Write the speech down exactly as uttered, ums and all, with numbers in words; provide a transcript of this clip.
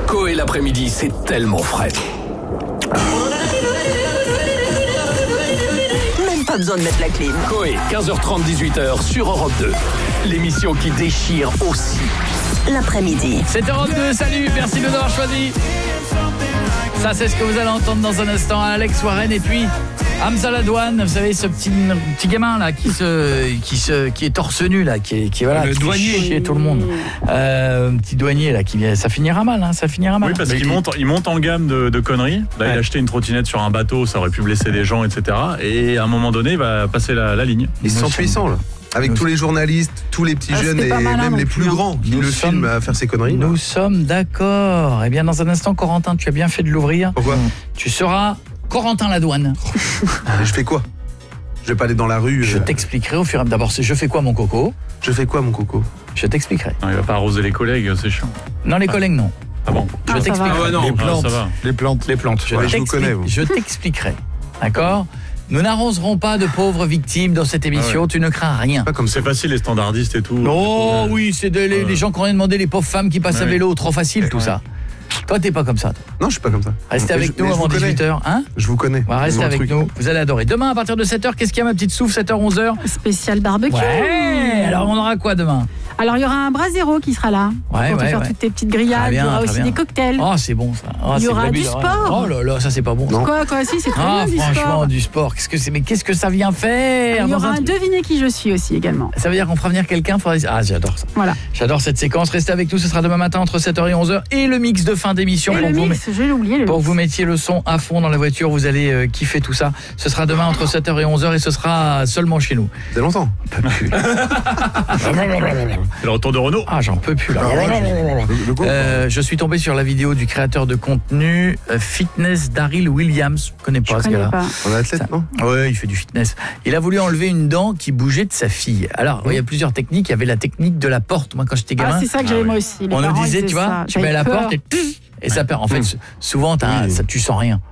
Coé l'après-midi, c'est tellement frais. Même pas besoin de mettre la clim. Coé, quinze heures trente, dix-huit heures sur Europe deux. L'émission qui déchire aussi. L'après-midi. C'est Europe deux, salut, merci de nous avoir choisi. Ça, c'est ce que vous allez entendre dans un instant. Alex Warren et puis Hamza Ladouane, vous savez, ce petit, petit gamin là qui se, qui se, qui est torse nu là, qui est, qui voilà, le qui douanier fait chier tout le monde. Euh, petit douanier là qui vient, ça finira mal, hein, ça finira mal. Oui, parce Mais qu'il qui... monte, il monte en gamme de, de conneries. Là, Ouais. il a acheté une trottinette sur un bateau, ça aurait pu blesser des gens, et cetera. Et à un moment donné, il va passer la, la ligne. Ils sont Nous puissants là. Avec Nous tous les journalistes, tous les petits Ah, jeunes c'était et pas malin même non les plus, plus hein. grands qui Nous le sommes- filment à faire ces conneries. Nous sommes d'accord. Eh bien, dans un instant, Corentin, tu as bien fait de l'ouvrir. Pourquoi Tu seras Corentin Ladouane. Je fais quoi? Je vais pas aller dans la rue. Je euh, t'expliquerai au fur et à mesure. D'abord, c'est je fais quoi mon coco? Je fais quoi mon coco? Je t'expliquerai. Non, il va pas arroser les collègues, c'est chiant. Non, les collègues, non. Ah bon? Je Ah, ça t'expliquerai. va. Ah ouais, non. Ah, Les plantes. ça va. Les plantes. Les plantes. Je Ouais, je vous t'explique- connais vous. Je t'expliquerai. D'accord? Nous n'arroserons pas de pauvres victimes dans cette émission, Ah ouais. tu ne crains rien. Pas comme ça. C'est facile, les standardistes et tout. Oh Ouais. oui, c'est de- les, Ouais. les gens qui ont rien demandé, les pauvres femmes qui passent à Ouais. vélo, trop facile tout Ouais. ça. Toi, t'es pas comme ça. Toi. Non, je suis pas comme ça. Restez Mais avec je- nous mais je avant vous connais. dix-huit heures. Hein? Je vous connais. On va rester Mon avec truc. nous, vous allez adorer. Demain, à partir de sept heures, qu'est-ce qu'il y a ma petite souffle? sept heures, onze heures? Spécial barbecue. Ouais. Alors, on aura quoi demain? Alors il y aura un brasero qui sera là Ouais, pour te ouais, faire ouais. toutes tes petites grillades. Très bien, il y aura très aussi bien. des cocktails. Oh, c'est bon ça. Oh, Il y c'est aura vrai, du mais- sport. Oh là là, ça c'est pas bon. ça. Non. Quoi, quoi, si, c'est très Ah, bien du franchement, sport. du sport. Qu'est-ce que c'est? Mais qu'est-ce que ça vient faire? Il y dans aura un un truc devinez qui je suis aussi également. Ça veut dire qu'on fera venir quelqu'un? Faudrait- Ah, j'adore ça. Voilà. J'adore cette séquence. Restez avec nous, ce sera demain matin entre sept heures et onze heures. Et le mix de fin d'émission Et pour le vous. mix, je l'ai oublié. Le Pour que mix. vous mettiez le son à fond dans la voiture, vous allez euh, kiffer tout ça. Ce sera demain entre sept heures et onze heures et ce sera seulement chez nous. C'est longtemps. J'en peux plus. C'est le retour de Renault. Ah, j'en peux plus là. Le, le groupe, Euh, je suis tombé sur la vidéo du créateur de contenu euh, Fitness Daryl Williams. Je connais Je pas ce connais gars-là. pas. On est athlète, non? Ouais, il fait du fitness. Il a voulu enlever une dent qui bougeait de sa fille. Alors, il y a plusieurs techniques. Il y avait la technique de la porte. Moi, quand j'étais gamin, Ah, c'est ça que j'avais Ah, moi oui. aussi. Les on nous parents, disait, ils tu faisaient vois, ça. tu mets J'avais la peur. porte et et ça perd. En fait, souvent, t'as un- Oui. ça, tu sens rien.